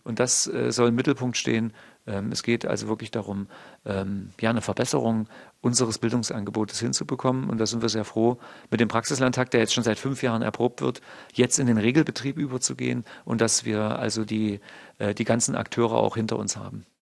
Und das soll im Mittelpunkt stehen. Es geht also wirklich darum, ja, eine Verbesserung unseres Bildungsangebotes hinzubekommen. Und da sind wir sehr froh, mit dem Praxislandtag, der jetzt schon seit 5 Jahren erprobt wird, jetzt in den Regelbetrieb überzugehen und dass wir also die ganzen Akteure auch hinter uns haben.